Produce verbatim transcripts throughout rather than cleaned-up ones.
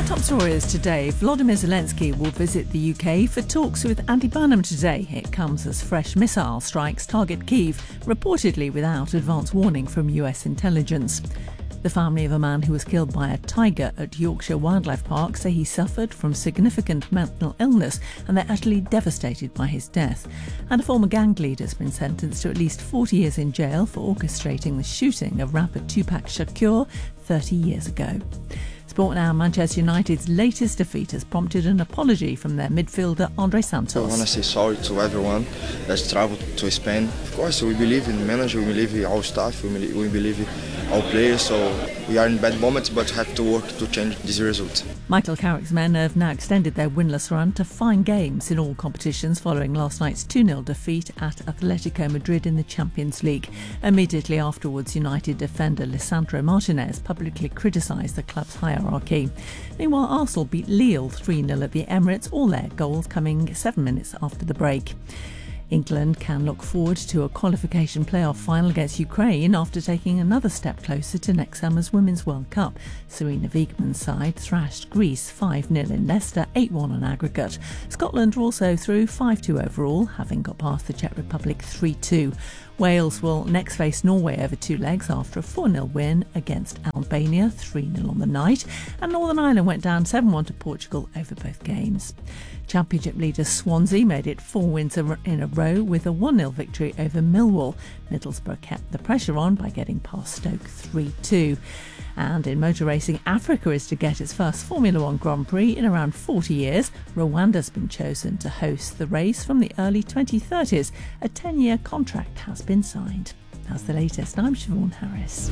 Top stories today. Volodymyr Zelensky will visit the U K for talks with Andy Burnham today. It comes as fresh missile strikes target Kyiv, reportedly without advance warning from U S intelligence. The family of a man who was killed by a tiger at Yorkshire Wildlife Park say he suffered from significant mental illness and they're utterly devastated by his death. And a former gang leader has been sentenced to at least forty years in jail for orchestrating the shooting of rapper Tupac Shakur thirty years ago. Sport now. Manchester United's latest defeat has prompted an apology from their midfielder Andre Santos. I want to say sorry to everyone that's travelled to Spain. Of course, we believe in the manager, we believe in our staff, we believe, we believe in our players, so we are in bad moments but have to work to change this result. Michael Carrick's men have now extended their winless run to five games in all competitions following last night's two nil defeat at Atletico Madrid in the Champions League. Immediately afterwards, United defender Lisandro Martinez publicly criticised the club's hierarchy. Meanwhile, Arsenal beat Lille three nil at the Emirates, all their goals coming seven minutes after the break. England can look forward to a qualification playoff final against Ukraine after taking another step closer to next summer's Women's World Cup. Serena Wiegmann's side thrashed Greece five nil in Leicester, eight one on aggregate. Scotland were also through five two overall, having got past the Czech Republic three two. Wales will next face Norway over two legs after a four nil win against Albania, three nil on the night, and Northern Ireland went down seven one to Portugal over both games. Championship leader Swansea made it four wins in a row with a one nil victory over Millwall. Middlesbrough kept the pressure on by getting past Stoke three two. And in motor racing, Africa is to get its first Formula One Grand Prix in around forty years. Rwanda's been chosen to host the race from the early twenty thirties. A ten-year contract has been signed. That's the latest. I'm Siobhan Harris.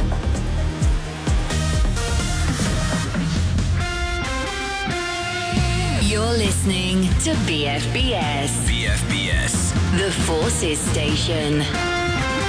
You're listening to B F B S. B F B S. The Forces Station.